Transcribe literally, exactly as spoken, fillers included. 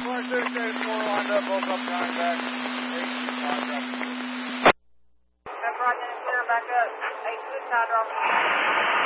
twenty-six eighty-four lined up, both up nine back. That's right, then clear back up. eight six, high drop.